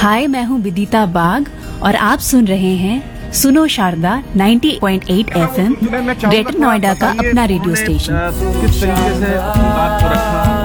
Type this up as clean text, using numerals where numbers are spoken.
हाय, मैं हूँ विदिता बाग और आप सुन रहे हैं सुनो शारदा 90.8 FM, ग्रेटर नोएडा का अपना रेडियो स्टेशन। किस तरीके से अपनी बात को रखा